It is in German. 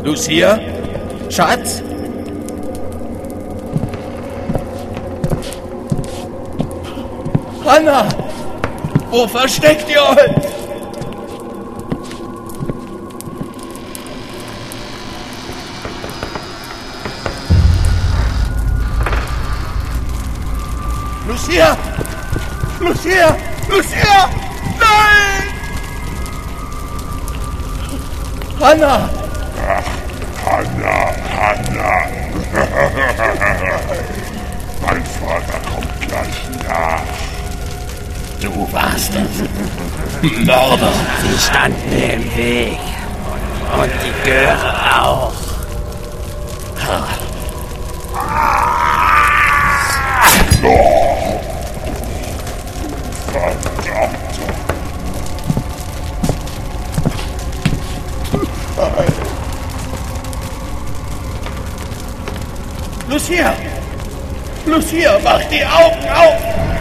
Lucia? Schatz? Hannah! Wo versteckt ihr euch? Lucia! Lucia! Lucia! Nein! Hannah! Hannah! Mein Vater kommt gleich nach. Du warst es. Mörder! Sie standen mir im Weg. Und die Göre auch. Lucia! Lucia, mach die Augen auf!